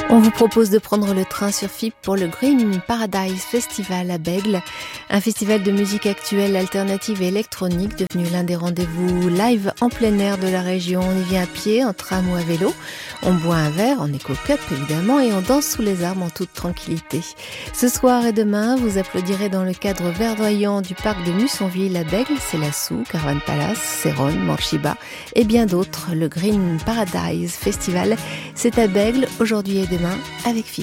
On vous propose de prendre le train sur FIP pour le Green Paradise Festival à Bègles, un festival de musique actuelle, alternative et électronique devenu l'un des rendez-vous live en plein air de la région. On y vient à pied, en tram ou à vélo, on boit un verre, en éco-cup évidemment, et on danse sous les arbres en toute tranquillité. Ce soir et demain, vous applaudirez dans le cadre verdoyant du parc de Mussonville à Bègles, Célassou, Caravan Palace, Céronne, Morchiba et bien d'autres. Le Green Paradise Festival, c'est à Bègles aujourd'hui et demain avec FIP.